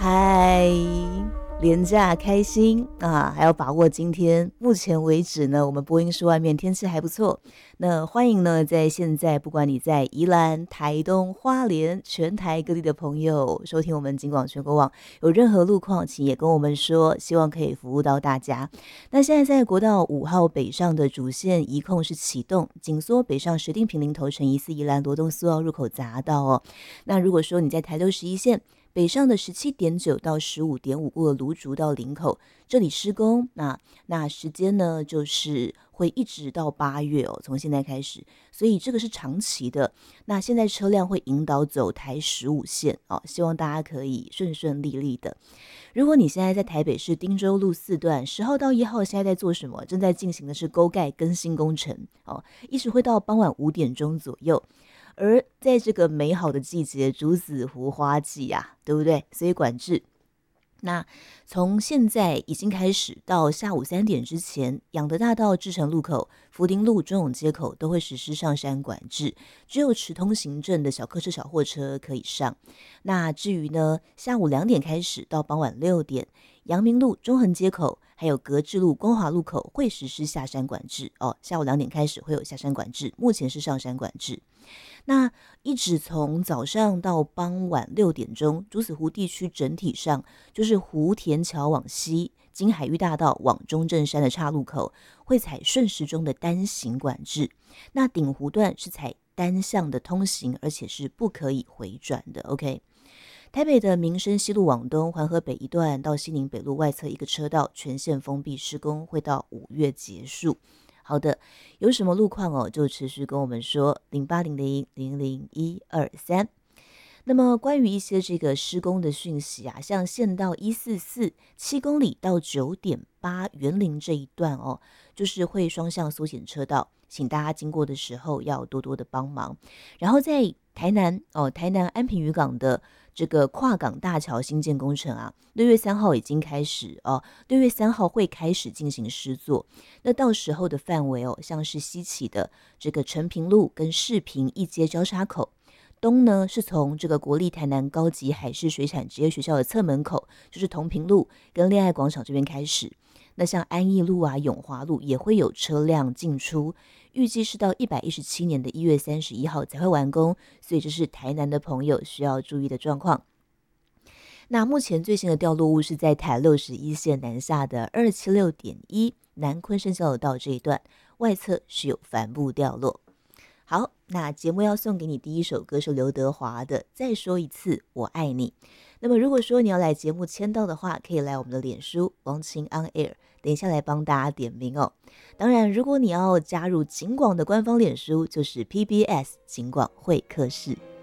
嗨，连假开心啊！还要把握今天。目前为止呢，我们播音室外面天气还不错。那欢迎呢，在现在不管你在宜兰、台东、花莲，全台各地的朋友收听我们警广全国网，有任何路况，请也跟我们说，希望可以服务到大家。那现在在国道5号北上的主线移控是启动，紧缩北上石碇坪林头城宜4宜兰罗东苏澳入口匝道哦。那如果说你在台六11线北上的17.9到15.5过芦竹到林口，这里施工，那时间呢就是会一直到8月哦，从现在开始，所以这个是长期的。那现在车辆会引导走台15线哦，希望大家可以顺顺利利的。如果你现在在台北市汀州路4段10号到1号，现在在做什么？正在进行的是沟盖更新工程哦，一直会到傍晚5点钟左右。而在这个美好的季节，竹子湖花季啊，对不对？所以管制。那从现在已经开始到下午3点之前，养德大道至诚路口、福鼎路中永街口都会实施上山管制，只有持通行证的小客车、小货车可以上。那至于呢，下午2点开始到傍晚6点，阳明路、中横街口还有格致路、光华路口会实施下山管制哦。下午2点开始会有下山管制，目前是上山管制。那一直从早上到傍晚6点钟，竹子湖地区整体上就是湖田桥往西、经海域大道往中正山的岔路口会采顺时钟的单行管制。那顶湖段是采单向的通行，而且是不可以回转的。OK。台北的民生西路往东、环河北一段到西宁北路外侧一个车道全线封闭施工，会到5月结束。好的，有什么路况哦，就持续跟我们说0800000123。那么关于一些这个施工的讯息啊，像县道144 7公里到9.8园林这一段哦，就是会双向缩减车道，请大家经过的时候要多多的帮忙。然后在台南安平渔港的这个跨港大桥新建工程啊，6月3号已经开始哦，6月3号会开始进行施作。那到时候的范围哦，像是西起的这个成平路跟市平一街交叉口，东呢是从这个国立台南高级海事水产职业学校的侧门口，就是同平路跟恋爱广场这边开始。那像安义路啊、永华路也会有车辆进出，预计是到117年的1月31号才会完工，所以这是台南的朋友需要注意的状况。那目前最新的掉落物是在台61线南下的276.1南昆生交流道这一段，外侧是有帆布掉落。好，那节目要送给你第一首歌是刘德华的《再说一次我爱你》。那么如果说你要来节目签到的话，可以来我们的脸书王晴 on air， 等一下来帮大家点名哦。当然如果你要加入警广的官方脸书，就是 PBS 警广会客室。